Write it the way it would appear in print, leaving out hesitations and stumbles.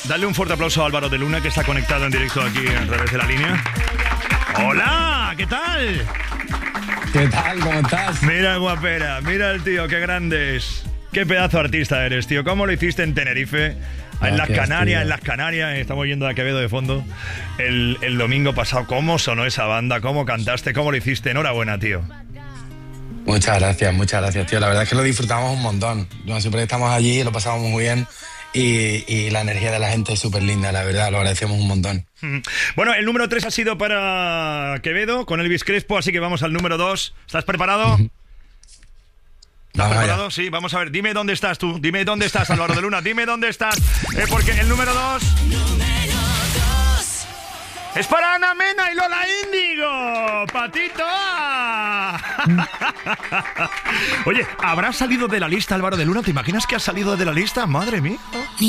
Dale un fuerte aplauso a Álvaro de Luna, que está conectado en directo aquí a través de la línea. ¡Hola! ¿Qué tal? ¿Qué tal? ¿Cómo estás? Mira, guapera, mira el tío, qué grande es. Qué pedazo de artista eres, tío. ¿Cómo lo hiciste en Tenerife? En las Canarias, estamos yendo a Quevedo de fondo. El domingo pasado, ¿cómo sonó esa banda? ¿Cómo cantaste? ¿Cómo lo hiciste? Enhorabuena, tío. Muchas gracias, tío. La verdad es que lo disfrutamos un montón. Siempre estamos allí, lo pasamos muy bien. Y la energía de la gente es súper linda, la verdad, lo agradecemos un montón. Bueno, el número 3 ha sido para Quevedo con Elvis Crespo, así que vamos al número 2. ¿Estás preparado? ¿Estás preparado? Sí, vamos a ver. Dime dónde estás tú. Dime dónde estás, Álvaro de Luna. Dime dónde estás. Porque el número 2... ¡es para Ana Mena y Lola Índigo! ¡Patito! Oye, ¿habrá salido de la lista Álvaro de Luna? ¿Te imaginas que ha salido de la lista? ¡Madre mía!